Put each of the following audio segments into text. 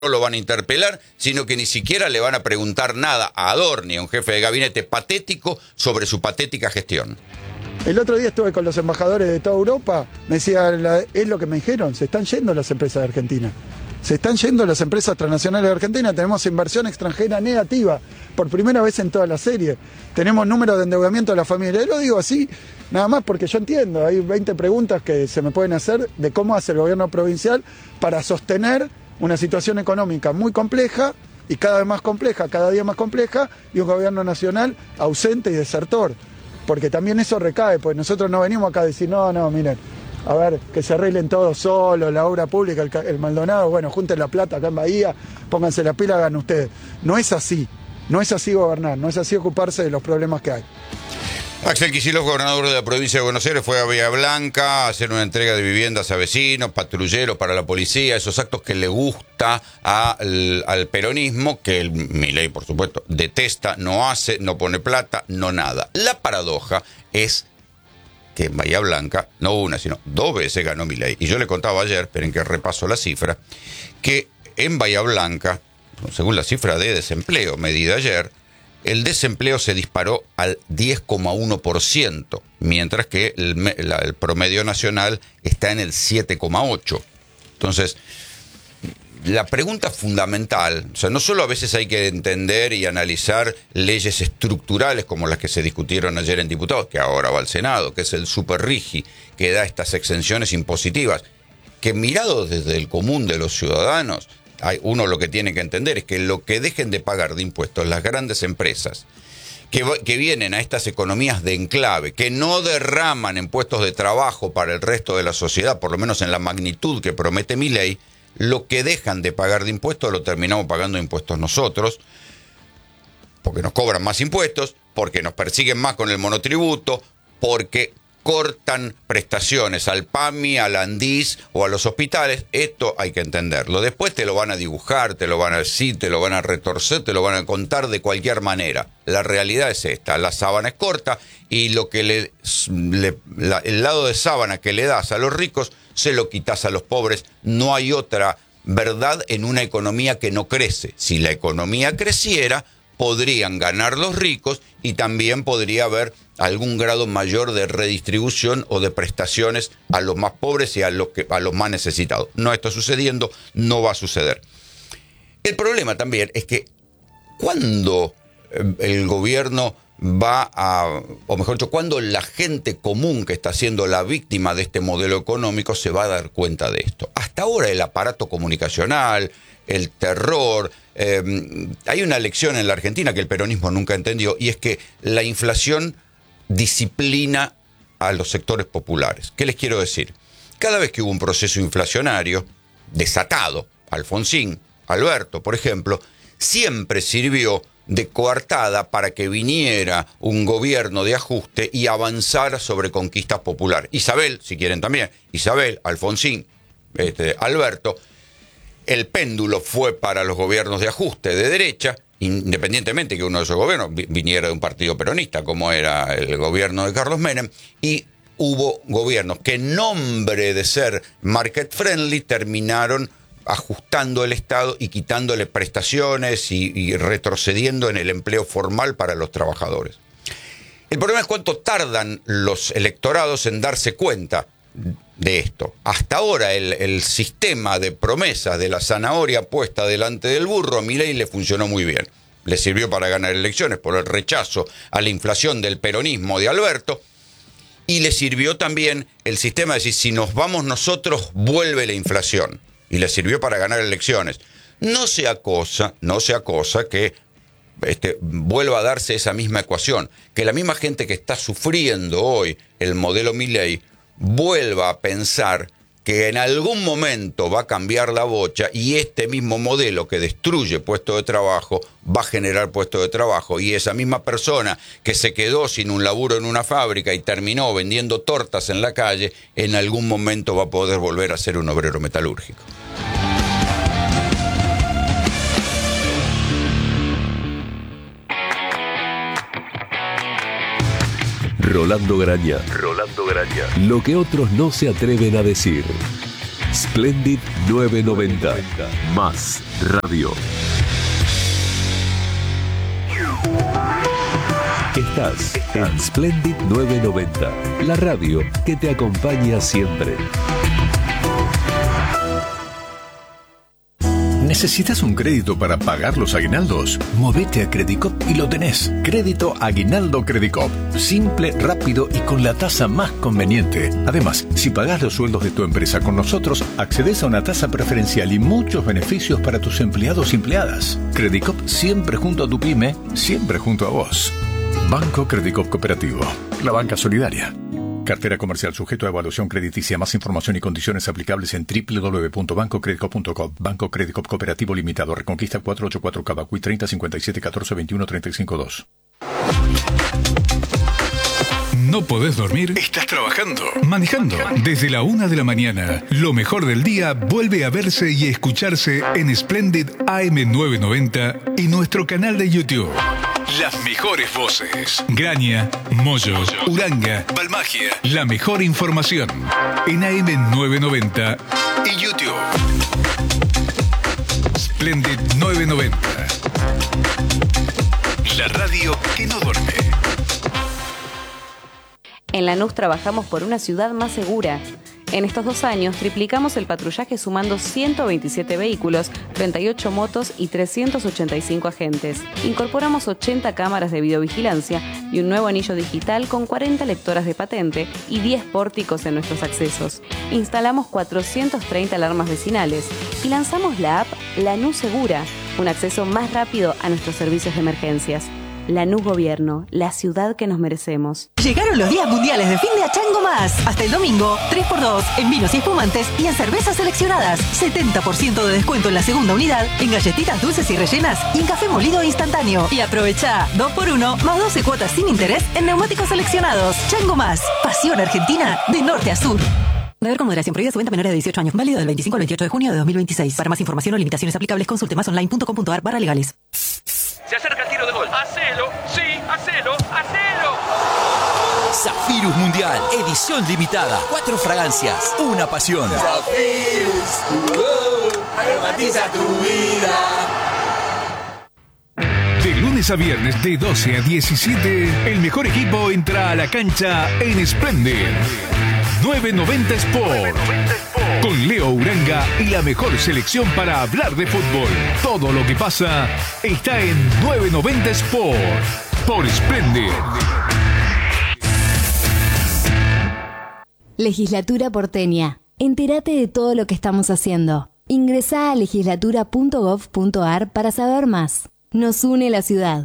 no lo van a interpelar, sino que ni siquiera le van a preguntar nada a Adorni, a un jefe de gabinete patético, sobre su patética gestión. El otro día estuve con los embajadores de toda Europa, me decían, es lo que me dijeron, se están yendo las empresas de Argentina. Se están yendo las empresas transnacionales de Argentina, tenemos inversión extranjera negativa, por primera vez en toda la serie. Tenemos números de endeudamiento de la familia. Y lo digo así, nada más porque yo entiendo, hay 20 preguntas que se me pueden hacer de cómo hace el gobierno provincial para sostener una situación económica muy compleja y cada vez más compleja, cada día más compleja, y un gobierno nacional ausente y desertor. Porque también eso recae, pues nosotros no venimos acá a decir, no, miren, a ver, que se arreglen todos solos, la obra pública, el Maldonado, bueno, junten la plata acá en Bahía, pónganse la pila, hagan ustedes. No es así gobernar, no es así ocuparse de los problemas que hay. Axel Kicillof, gobernador de la provincia de Buenos Aires, fue a Bahía Blanca a hacer una entrega de viviendas a vecinos, patrulleros para la policía, esos actos que le gusta al peronismo, que Milei, por supuesto, detesta, no hace, no pone plata, no nada. La paradoja es que en Bahía Blanca, no una, sino 2 veces ganó Milei. Y yo le contaba ayer, esperen que repaso la cifra, que en Bahía Blanca, según la cifra de desempleo medida ayer, el desempleo se disparó al 10,1%, mientras que el promedio nacional está en el 7,8%. Entonces, la pregunta fundamental, o sea, no solo a veces hay que entender y analizar leyes estructurales como las que se discutieron ayer en diputados, que ahora va al Senado, que es el superrigi, que da estas exenciones impositivas, que mirado desde el común de los ciudadanos, uno lo que tiene que entender es que lo que dejen de pagar de impuestos las grandes empresas que vienen a estas economías de enclave, que no derraman en puestos de trabajo para el resto de la sociedad, por lo menos en la magnitud que promete Milei, lo que dejan de pagar de impuestos lo terminamos pagando impuestos nosotros, porque nos cobran más impuestos, porque nos persiguen más con el monotributo, porque cortan prestaciones al PAMI, al ANDIS o a los hospitales. Esto hay que entenderlo. Después te lo van a dibujar, te lo van a decir, te lo van a retorcer, te lo van a contar de cualquier manera. La realidad es esta, la sábana es corta y lo que el lado de sábana que le das a los ricos se lo quitas a los pobres. No hay otra verdad en una economía que no crece. Si la economía creciera, podrían ganar los ricos y también podría haber algún grado mayor de redistribución o de prestaciones a los más pobres y a los más necesitados. No está sucediendo, no va a suceder. El problema también es que cuando el gobierno o mejor dicho, cuando la gente común que está siendo la víctima de este modelo económico se va a dar cuenta de esto. Hasta ahora el aparato comunicacional, el terror. Hay una lección en la Argentina que el peronismo nunca entendió, y es que la inflación disciplina a los sectores populares. ¿Qué les quiero decir? Cada vez que hubo un proceso inflacionario desatado, Alfonsín, Alberto, por ejemplo, siempre sirvió de coartada para que viniera un gobierno de ajuste y avanzara sobre conquistas populares. Isabel, si quieren también, Isabel, Alfonsín, Alberto. El péndulo fue para los gobiernos de ajuste de derecha, independientemente que uno de esos gobiernos viniera de un partido peronista, como era el gobierno de Carlos Menem, y hubo gobiernos que en nombre de ser market friendly terminaron ajustando el Estado y quitándole prestaciones y retrocediendo en el empleo formal para los trabajadores. El problema es cuánto tardan los electorados en darse cuenta de esto. Hasta ahora el sistema de promesas de la zanahoria puesta delante del burro a Milei le funcionó muy bien. Le sirvió para ganar elecciones por el rechazo a la inflación del peronismo de Alberto, y le sirvió también el sistema de decir, si nos vamos nosotros, vuelve la inflación. Y le sirvió para ganar elecciones. No sea cosa que vuelva a darse esa misma ecuación, que la misma gente que está sufriendo hoy el modelo Milei vuelva a pensar que en algún momento va a cambiar la bocha y este mismo modelo que destruye puestos de trabajo va a generar puestos de trabajo, y esa misma persona que se quedó sin un laburo en una fábrica y terminó vendiendo tortas en la calle, en algún momento va a poder volver a ser un obrero metalúrgico. Rolando Graña. Lo que otros no se atreven a decir. Splendid 990. Más radio. Estás en Splendid 990, la radio que te acompaña siempre. ¿Necesitas un crédito para pagar los aguinaldos? Movete a Credicop y lo tenés. Crédito Aguinaldo Credicop. Simple, rápido y con la tasa más conveniente. Además, si pagás los sueldos de tu empresa con nosotros, accedes a una tasa preferencial y muchos beneficios para tus empleados y empleadas. Credicop siempre junto a tu pyme, siempre junto a vos. Banco Credicop Cooperativo. La banca solidaria. Cartera comercial sujeto a evaluación crediticia. Más información y condiciones aplicables en www.bancocredicop.com. Banco Credicop Cooperativo Limitado. Reconquista 484 Cavacuy 30 57 14 21 35 2. ¿No podés dormir? ¿Estás trabajando? ¿Manejando? Desde la 1 de la mañana, lo mejor del día vuelve a verse y escucharse en Splendid AM990 y nuestro canal de YouTube. Las mejores voces. Graña, Moyo, Uranga, Balmagia. La mejor información en AM990 y YouTube. Splendid 990. La radio que no duerme. En Lanús trabajamos por una ciudad más segura. En estos 2 años triplicamos el patrullaje sumando 127 vehículos, 38 motos y 385 agentes. Incorporamos 80 cámaras de videovigilancia y un nuevo anillo digital con 40 lectoras de patente y 10 pórticos en nuestros accesos. Instalamos 430 alarmas vecinales y lanzamos la app Lanús Segura, un acceso más rápido a nuestros servicios de emergencias. Lanús Gobierno, la ciudad que nos merecemos. Llegaron los días mundiales de fin de Chango Más. Hasta el domingo, 3x2 en vinos y espumantes y en cervezas seleccionadas. 70% de descuento en la segunda unidad, en galletitas dulces y rellenas y en café molido instantáneo. Y aprovecha 2x1 más 12 cuotas sin interés en neumáticos seleccionados. Chango Más, pasión argentina de norte a sur. Deber con moderación, prohibida su venta a menores de 18 años. Válido del 25 al 28 de junio de 2026. Para más información o limitaciones aplicables, consulte másonline.com.ar/legales. Se acerca el tiro de gol. ¡Hacelo! ¡Sí! ¡Hacelo! ¡Hacelo! Zafirus Mundial, edición limitada. 4 fragancias, una pasión. Zafirus, aromatiza tu vida. De lunes a viernes de 12 a 17, el mejor equipo entra a la cancha en Splendid 990 Sport. Con Leo Uranga y la mejor selección para hablar de fútbol. Todo lo que pasa está en 990 Sport. Por Splendid. Legislatura porteña. Entérate de todo lo que estamos haciendo. Ingresá a legislatura.gov.ar para saber más. Nos une la ciudad.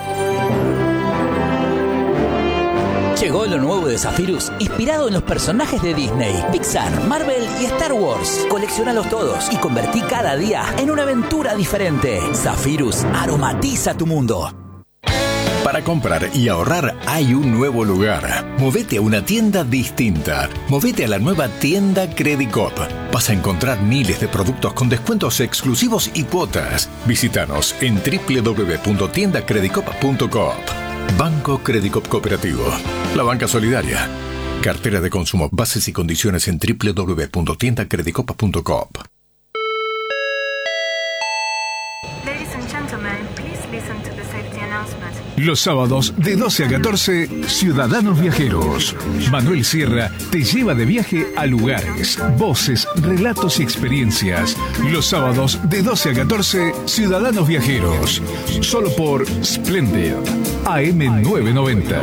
Llegó lo nuevo de Zafirus, inspirado en los personajes de Disney, Pixar, Marvel y Star Wars. Coleccionalos todos y convertí cada día en una aventura diferente. Zafirus, aromatiza tu mundo. Para comprar y ahorrar hay un nuevo lugar. Movete a una tienda distinta. Movete a la nueva tienda Credicop. Vas a encontrar miles de productos con descuentos exclusivos y cuotas. Visítanos en www.tiendacredicop.com. Banco Credicop Cooperativo. La banca solidaria. Cartera de consumo. Bases y condiciones en www.tiendacredicop.com. Los sábados de 12 a 14, Ciudadanos Viajeros. Manuel Sierra te lleva de viaje a lugares, voces, relatos y experiencias. Los sábados de 12 a 14, Ciudadanos Viajeros. Solo por Splendid AM990.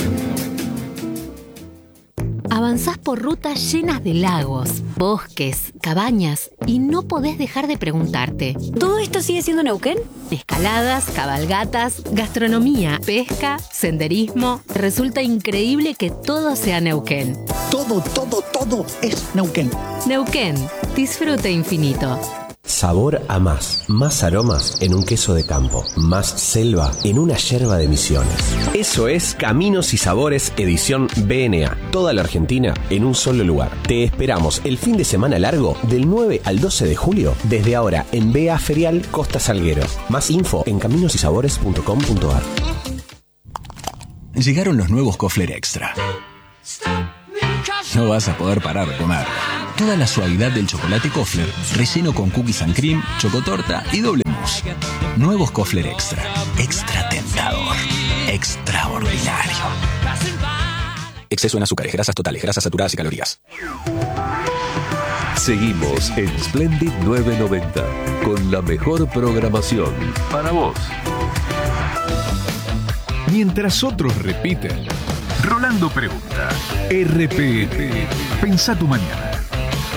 Avanzás por rutas llenas de lagos, bosques, cabañas y no podés dejar de preguntarte: ¿todo esto sigue siendo Neuquén? Escaladas, cabalgatas, gastronomía, pesca, senderismo. Resulta increíble que todo sea Neuquén. Todo es Neuquén. Neuquén, disfrute infinito. Sabor a más. Más aromas en un queso de campo. Más selva en una yerba de Misiones. Eso es Caminos y Sabores edición BNA. Toda la Argentina en un solo lugar. Te esperamos el fin de semana largo del 9 al 12 de julio desde ahora en BA Ferial Costa Salguero. Más info en caminosysabores.com.ar. Llegaron los nuevos Kofler Extra. No vas a poder parar de comer. Toda la suavidad del chocolate Kofler, relleno con cookies and cream, chocotorta y doble mousse. Nuevos Kofler Extra. Extra tentador. Extraordinario. Exceso en azúcares, grasas totales, grasas saturadas y calorías. Seguimos en Splendid 990 con la mejor programación para vos. Mientras otros repiten, Rolando pregunta. RPM. Pensá tu mañana.